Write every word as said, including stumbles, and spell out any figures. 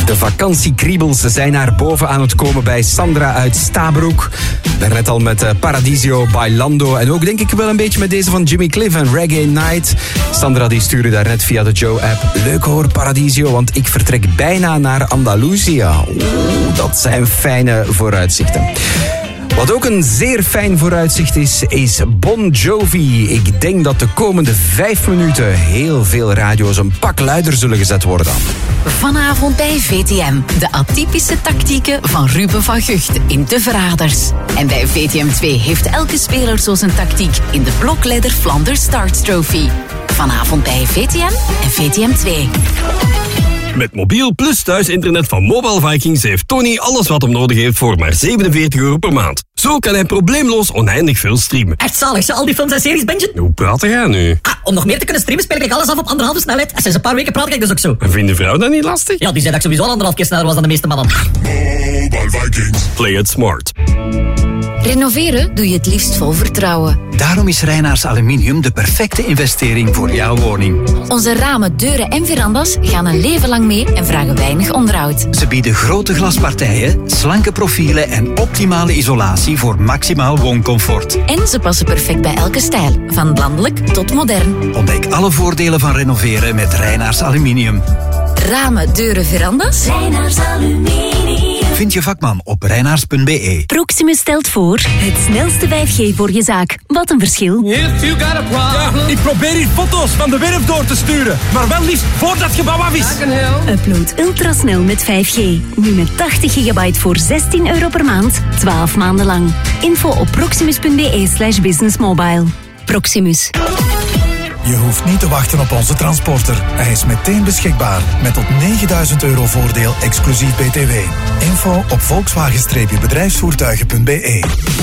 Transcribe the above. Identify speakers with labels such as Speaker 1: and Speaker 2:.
Speaker 1: De vakantiekriebels zijn naar boven aan het komen bij Sandra uit Stabroek. Daarnet al met Paradiso, Bailando en ook denk ik wel een beetje met deze van Jimmy Cliff en Reggae Night. Sandra die stuurde daarnet via de Joe-app. Leuk hoor, Paradiso, want ik vertrek bijna naar Andalusia. Oeh, dat zijn fijne vooruitzichten. Wat ook een zeer fijn vooruitzicht is, is Bon Jovi. Ik denk dat de komende vijf minuten heel veel radio's een pak luider zullen gezet worden.
Speaker 2: Vanavond bij V T M. De atypische tactieken van Ruben van Gucht in De Verraders. En bij V T M twee heeft elke speler zo zijn tactiek in de Blokleider Flanders Starts Trophy. Vanavond bij V T M en V T M twee.
Speaker 3: Met mobiel plus thuisinternet van Mobile Vikings heeft Tony alles wat hem nodig heeft voor maar zevenenveertig euro per maand. Zo kan hij probleemloos oneindig veel streamen.
Speaker 4: Echt zalig, zo al die films en series bingen?
Speaker 3: Hoe praat jij nu?
Speaker 4: Ah, om nog meer te kunnen streamen speel ik alles af op anderhalve snelheid. En sinds een paar weken praat ik dus ook zo.
Speaker 3: En vindt de vrouw dat niet lastig?
Speaker 4: Ja, die zei dat ik sowieso al anderhalf keer sneller was dan de meeste mannen.
Speaker 5: Mobile Vikings.
Speaker 3: Play it smart.
Speaker 2: Renoveren doe je het liefst vol vertrouwen.
Speaker 6: Daarom is Reinaars Aluminium de perfecte investering voor jouw woning.
Speaker 2: Onze ramen, deuren en verandas gaan een leven lang mee en vragen weinig onderhoud.
Speaker 6: Ze bieden grote glaspartijen, slanke profielen en optimale isolatie voor maximaal wooncomfort.
Speaker 2: En ze passen perfect bij elke stijl, van landelijk tot modern.
Speaker 6: Ontdek alle voordelen van renoveren met Reinaars Aluminium.
Speaker 2: Ramen, deuren, verandas?
Speaker 7: Reinaars Aluminium.
Speaker 6: Vind je vakman op reinaars punt b e.
Speaker 8: Proximus stelt voor het snelste vijf G voor je zaak. Wat een verschil.
Speaker 9: Ja, ik probeer hier foto's van de werf door te sturen. Maar wel liefst voordat het gebouw af is.
Speaker 8: Upload ultrasnel met vijf G. Nu met tachtig gigabyte voor zestien euro per maand. twaalf maanden lang. Info op proximus punt b e slash businessmobile. Proximus.
Speaker 10: Je hoeft niet te wachten op onze transporter. Hij is meteen beschikbaar met tot negenduizend euro voordeel exclusief B T W. Info op volkswagen bedrijfsvoertuigen punt b e.